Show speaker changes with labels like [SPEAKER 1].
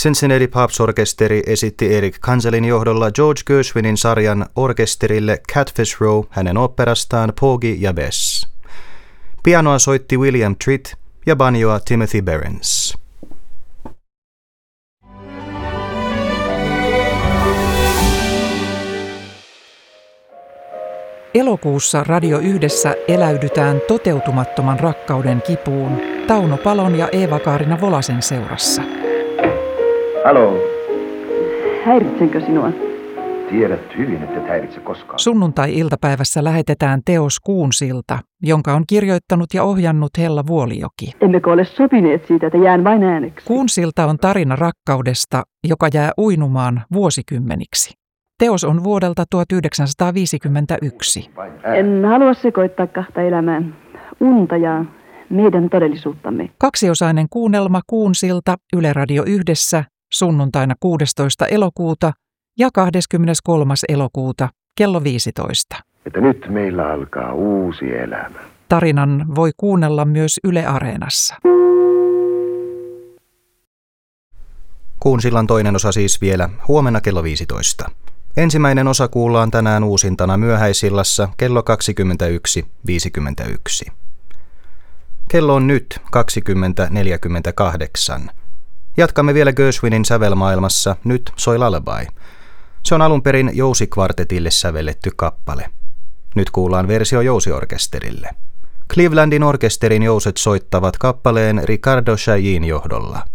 [SPEAKER 1] Cincinnati Pops-orkesteri esitti Eric Kanzelin johdolla George Gershwinin sarjan orkesterille Catfish Row hänen oopperastaan Porgy ja Bess. Pianoa soitti William Tritt ja banjoa Timothy Behrens.
[SPEAKER 2] Elokuussa Radio Yhdessä eläydytään toteutumattoman rakkauden kipuun Tauno Palon ja Eeva-Kaarina Volasen seurassa.
[SPEAKER 3] Halo.
[SPEAKER 4] Häiritsenkö sinua?
[SPEAKER 3] Tiedät hyvin, että et häiritse koskaan.
[SPEAKER 2] Sunnuntai-iltapäivässä lähetetään teos Kuunsilta, jonka on kirjoittanut ja ohjannut Hella Vuolijoki.
[SPEAKER 4] Emmekö ole sopineet siitä, että jään vain ääneksi?
[SPEAKER 2] Kuunsilta on tarina rakkaudesta, joka jää uinumaan vuosikymmeniksi. Teos on vuodelta 1951.
[SPEAKER 4] En halua sekoittaa kahta elämää, unta ja meidän todellisuuttamme.
[SPEAKER 2] Kaksiosainen kuunnelma Kuunsilta Yle Radio Yhdessä sunnuntaina 16. elokuuta ja 23. elokuuta kello 15.
[SPEAKER 3] Että nyt meillä alkaa uusi elämä.
[SPEAKER 2] Tarinan voi kuunnella myös Yle Areenassa.
[SPEAKER 1] Kuunsillan toinen osa siis vielä huomenna kello 15. Ensimmäinen osa kuullaan tänään uusintana myöhäisillassa kello 21.51. Kello on nyt 20.48. Jatkamme vielä Gershwinin sävelmaailmassa Nyt soi lullaby. Se on alun perin jousikvartetille sävelletty kappale. Nyt kuullaan versio jousiorkesterille. Clevelandin orkesterin jouset soittavat kappaleen Ricardo Chailleen johdolla.